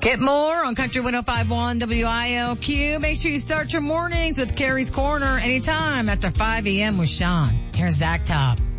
Get more on Country 105.1 WILQ. Make sure you start your mornings with Carrie's Corner anytime after 5 a.m. with Sean. Here's Zach Top.